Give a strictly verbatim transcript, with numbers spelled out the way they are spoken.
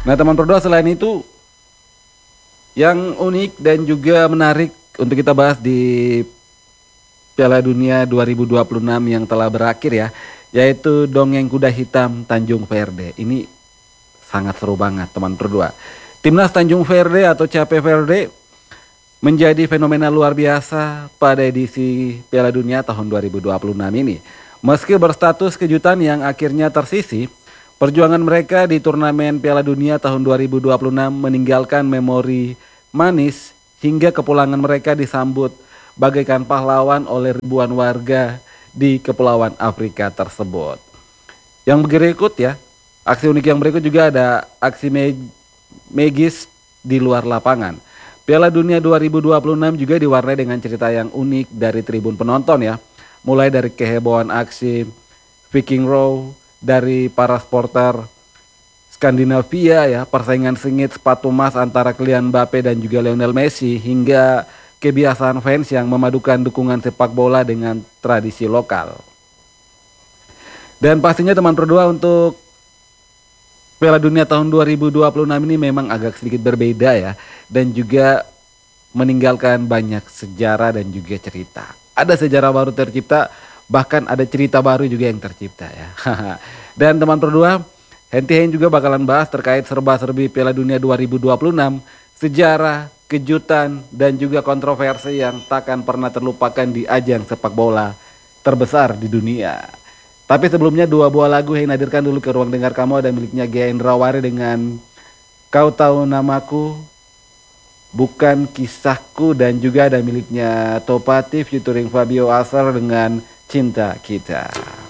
Nah teman berdua, selain itu yang unik dan juga menarik untuk kita bahas di Piala Dunia dua ribu dua puluh enam yang telah berakhir ya, yaitu Dongeng Kuda Hitam Tanjung Verde. Ini sangat seru banget teman berdua. Timnas Tanjung Verde atau Cape Verde menjadi fenomena luar biasa pada edisi Piala Dunia tahun dua ribu dua puluh enam ini. Meski berstatus kejutan yang akhirnya tersisih, perjuangan mereka di turnamen Piala Dunia tahun dua ribu dua puluh enam meninggalkan memori manis hingga kepulangan mereka disambut bagaikan pahlawan oleh ribuan warga di Kepulauan Afrika tersebut. Yang berikut ya, aksi unik yang berikut juga ada aksi magis di luar lapangan. Piala Dunia dua ribu dua puluh enam juga diwarnai dengan cerita yang unik dari tribun penonton ya. Mulai dari kehebohan aksi Viking Row dari para supporter Skandinavia ya, persaingan sengit sepatu emas antara Kylian Mbappe dan juga Lionel Messi, hingga kebiasaan fans yang memadukan dukungan sepak bola dengan tradisi lokal. Dan pastinya teman berdua, untuk Piala Dunia tahun dua ribu dua puluh enam ini memang agak sedikit berbeda ya, dan juga meninggalkan banyak sejarah dan juga cerita. Ada sejarah baru tercipta, bahkan ada cerita baru juga yang tercipta ya. Dan teman berdua, Henti Hein juga bakalan bahas terkait serba-serbi Piala Dunia dua ribu dua puluh enam, sejarah, kejutan, dan juga kontroversi yang takkan pernah terlupakan di ajang sepak bola terbesar di dunia. Tapi sebelumnya, dua buah lagu Hein hadirkan dulu ke ruang dengar kamu. Ada miliknya Gia Indrawari dengan Kau Tahu Namaku, Bukan Kisahku, dan juga ada miliknya Topati featuring Fabio Asar dengan Cinta Kita.